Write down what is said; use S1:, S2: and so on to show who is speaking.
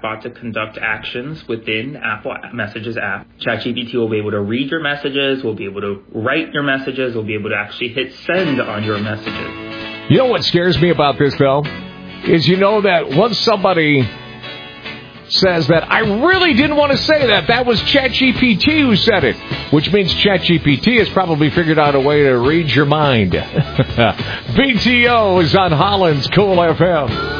S1: chatbot to conduct actions within Apple Messages app. ChatGPT will be able to read your messages, will be able to write your messages, will be able to actually hit send on your messages.
S2: You know what scares me about this, though, is that once somebody says that I really didn't want to say that was ChatGPT who said it, which means ChatGPT has probably figured out a way to read your mind. BTO is on Holland's Cool FM.